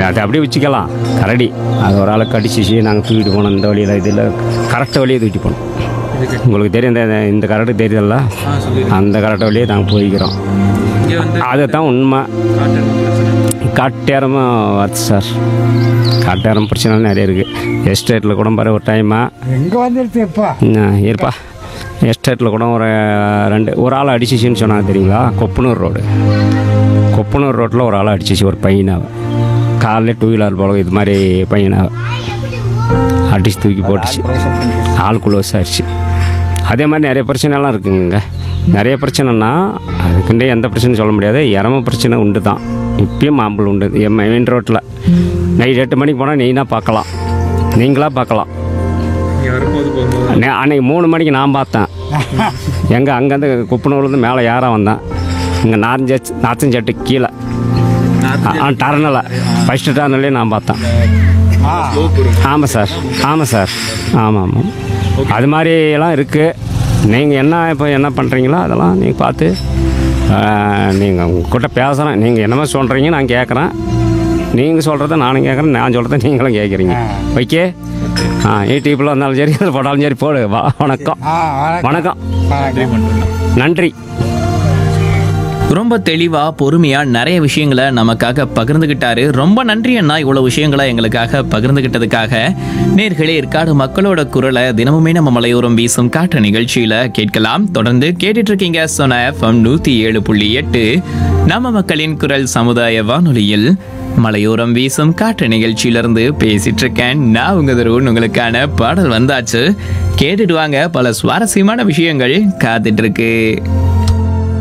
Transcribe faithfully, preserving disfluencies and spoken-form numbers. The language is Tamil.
அதை அப்படியே வச்சுக்கலாம். கரடி அது ஒரு ஆளை கடிச்சிச்சு, நாங்கள் தூக்கிட்டு போனோம். இந்த வழியில் இதில் கரெக்டாக வழியே தூக்கிட்டு போனோம். இதுக்கு உங்களுக்கு தெரியும், இந்த இந்த கரெக்டு தெரியுதுல்ல, ஆ சொல்லிடுங்க. அந்த கரெக்டாக வழியே நாங்கள் போய்க்கிறோம். இங்கே வந்து அதை தான் உண்மை. காட்டு பிரச்சனை. காட்டேரமும் வருது சார். காட்டேரம் பிரச்சனை நிறைய இருக்குது. எஸ்டேட்டில் கூட பாரு ஒரு டைமா எங்கே வந்துடுச்சு எப்பா இருப்பா. எஸ்டேட்டில் கூட ஒரு ரெண்டு ஒரு ஆளை அடிச்சிச்சின்னு சொன்னாங்க தெரியுங்களா? கொப்பனூர் ரோடு கொப்பனூர் ரோட்டில் ஒரு ஆளை அடிச்சிச்சு, ஒரு பையனாவை. காலையில் டூ வீலர் போல இது மாதிரி பையனாவை அடிச்சு தூக்கி போட்டுச்சு. ஆள் குளோஸ் ஆயிடுச்சு. அதே மாதிரி நிறைய பிரச்சனைலாம் இருக்குங்க. நிறைய பிரச்சனைனா அதுக்குண்டே எந்த பிரச்சனையும் சொல்ல முடியாது. இறம பிரச்சனை உண்டு தான். இப்பயும் மாம்பழம் உண்டு என் மெயின் ரோட்டில். நைட் எட்டு மணிக்கு போனால் நீனா பார்க்கலாம், நீங்களாக பார்க்கலாம். இங்கே வரும்போது போகும்போது அன்னை- அன்னைக்கு மூணு மணிக்கு நான் பார்த்தேன். எங்கே அங்கேருந்து குப்பனூர்லேருந்து மேலே யாராக வந்தேன். இங்கே நாரஞ்ச நாத்தஞ்சட்டு கீழே டர்னலை ஃபஸ்ட்டு டர்னல்லே நான் பார்த்தேன். ஸ்லோப் வரும். ஆமாம் சார், ஆமாம் சார், ஆமாம் ஆமாம். அது மாதிரியெல்லாம் இருக்குது. நீங்கள் என்ன இப்போ என்ன பண்ணுறீங்களோ அதெல்லாம் நீங்கள் பார்த்து நீங்கள் உங்கள்கிட்ட பேசுகிறேன். நீங்கள் என்னமோ சொல்கிறீங்க நான் கேட்குறேன். நீங்கள் சொல்கிறத நானும் கேட்குறேன், நான் சொல்கிறத நீங்களும் கேட்குறீங்க. ஓகே. ஆ யூடியூப்பில் வந்தாலும் சரி, அதில் போட்டாலும் சரி போடு. வா வணக்கம். ஆ வணக்கம், நன்றி பண்ணுறேன். நன்றி. ரொம்ப தெளிவா பொறுமையா நிறைய விஷயங்களை நமக்காக பகிர்ந்துகிட்டாரு. ரொம்ப நன்றி அண்ணா, இவ்வளவு விஷயங்களை எங்களுக்காக பகிர்ந்துகிட்டதுக்காக. நேர்களே, ஏற்காடு மக்களோட குரலை தினமுமே நம்ம மலையோரம் வீசும் காற்று நிகழ்ச்சியில கேட்கலாம். தொடர்ந்து கேட்டுட்டு இருக்கீங்க சொன்ன எஃப்எம் நூத்தி ஏழு புள்ளி எட்டு நம்ம மக்களின் குரல் சமுதாய வானொலியில். மலையோரம் வீசும் காற்று நிகழ்ச்சியிலிருந்து பேசிட்டு இருக்கேன் நான் உங்க தருண். உங்களுக்கான பாடல் வந்தாச்சு, கேட்டுட்டு வாங்க. பல சுவாரஸ்யமான விஷயங்கள் காத்துட்டு இருக்கு.